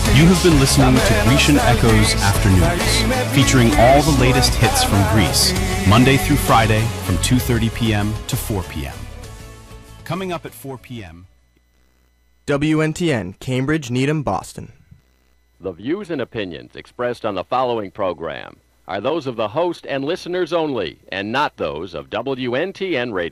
You have been listening to Grecian Echoes Afternoons, featuring all the latest hits from Greece, Monday through Friday from 2:30 p.m. to 4 p.m. Coming up at 4 p.m. WNTN, Cambridge, Needham, Boston. The views and opinions expressed on the following program are those of the host and listeners only, and not those of WNTN Radio.